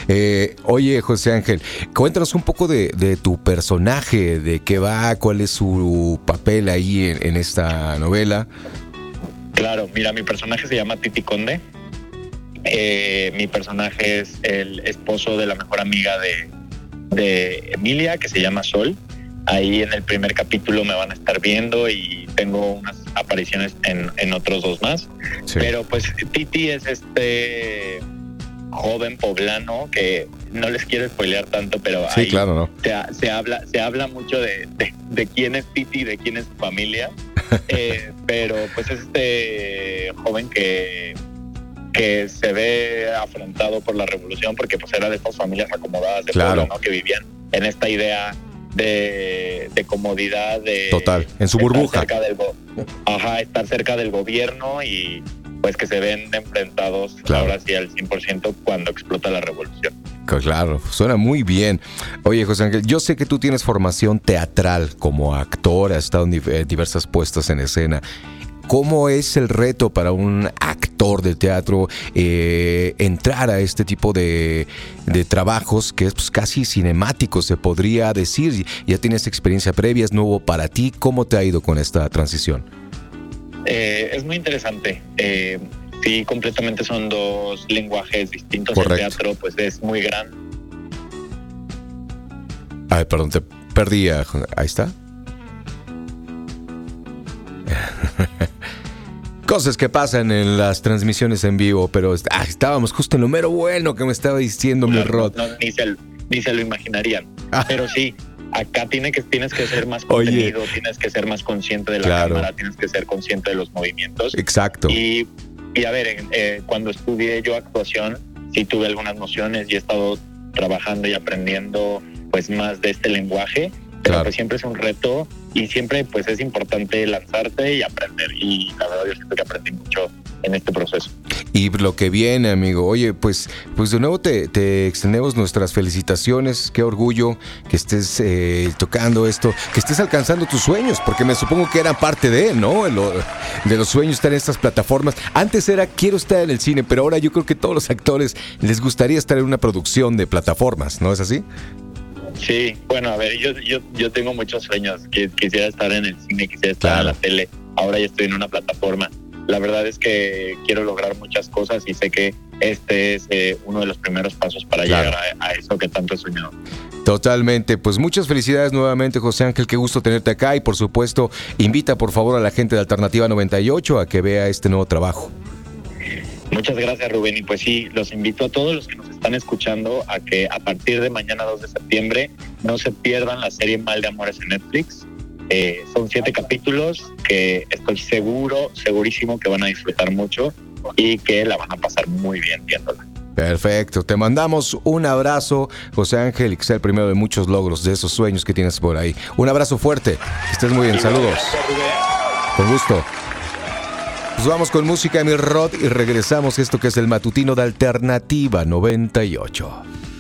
Oye, José Ángel, cuéntanos un poco de tu personaje, de qué va, cuál es su papel ahí en esta novela. Claro, mira, mi personaje se llama Titi Conde. Mi personaje es el esposo de la mejor amiga de Emilia, que se llama Sol. Ahí en el primer capítulo me van a estar viendo y tengo unas apariciones en otros dos más. Sí. Pero pues Titi es este joven poblano que no les quiero spoilear tanto, pero sí, ahí claro, ¿no? se habla mucho de quién es Titi, de quién es su familia. Pero pues es este joven que se ve afrontado por la revolución, porque pues era de estas familias acomodadas de pueblo, ¿no? Que vivían en esta idea de comodidad, total, en su burbuja, estar cerca del gobierno, y pues que se ven enfrentados, claro, ahora sí al 100% cuando explota la revolución. Claro, suena muy bien. Oye, José Ángel, yo sé que tú tienes formación teatral como actor, has estado en diversas puestas en escena. ¿Cómo es el reto para un actor de teatro entrar a este tipo de trabajos que es pues, casi cinemático, se podría decir? Ya tienes experiencia previa, es nuevo para ti. ¿Cómo te ha ido con esta transición? Es muy interesante. Sí, completamente son dos lenguajes distintos. Correcto. El teatro pues es muy grande. Ay, perdón, te perdí. Ahí está. Cosas que pasan en las transmisiones en vivo, pero estábamos justo en lo mero bueno que me estaba diciendo mi Rod. No, ni se lo imaginarían. Pero sí, acá tienes que ser más contenido, tienes que ser más consciente de la cámara, tienes que ser consciente de los movimientos. Exacto. Y a ver, cuando estudié yo actuación, sí tuve algunas nociones y he estado trabajando y aprendiendo pues más de este lenguaje. Pero pues siempre es un reto y siempre pues es importante lanzarte y aprender, y la verdad yo siento que aprendí mucho en este proceso. Y lo que viene, amigo, oye, pues de nuevo te extendemos nuestras felicitaciones, qué orgullo que estés tocando esto, que estés alcanzando tus sueños, porque me supongo que era parte de, ¿no? De los sueños estar en estas plataformas. Antes era quiero estar en el cine, pero ahora yo creo que todos los actores les gustaría estar en una producción de plataformas, ¿no es así? Sí, bueno, a ver, yo tengo muchos sueños. Quisiera estar en el cine, quisiera estar en la tele. Ahora ya estoy en una plataforma. La verdad es que quiero lograr muchas cosas y sé que este es uno de los primeros pasos para llegar a eso que tanto he soñado. Totalmente, pues muchas felicidades nuevamente, José Ángel, qué gusto tenerte acá, y por supuesto invita por favor a la gente de Alternativa 98 a que vea este nuevo trabajo. Muchas gracias, Rubén, y pues sí, los invito a todos los que nos están escuchando a que a partir de mañana 2 de septiembre no se pierdan la serie Mal de Amores en Netflix. Son 7 capítulos que estoy segurísimo que van a disfrutar mucho y que la van a pasar muy bien viéndola. Perfecto, te mandamos un abrazo, José Ángel, y que sea el primero de muchos logros, de esos sueños que tienes por ahí. Un abrazo fuerte, que estés muy bien, saludos. Con gusto. Pues vamos con música, mi Rod, y regresamos a esto que es el matutino de Alternativa 98.